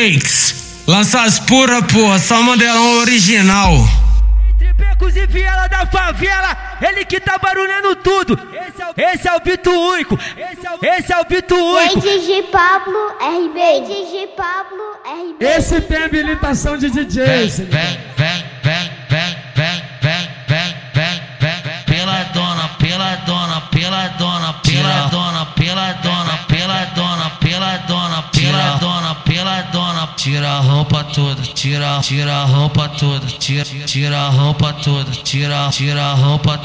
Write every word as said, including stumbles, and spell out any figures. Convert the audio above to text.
Makes. Lança as pura, porra, só modelão original. Entre becos e viela da favela, ele que tá barulhando tudo. Esse é o, esse é o Bito Único. Esse é o, esse é o Bito Único. D J Pablo R B. D J Pablo R B. Esse tem habilitação de D J. Vem, vem, vem, vem, vem, vem, vem, vem, vem, vem. Pela dona, pela dona, pela dona, pela dona, pela dona, pela dona, pela dona, pela dona, pela dona. Tira a roupa toda, tira, tira a roupa toda, tira, tira a roupa toda, tira, tira a roupa.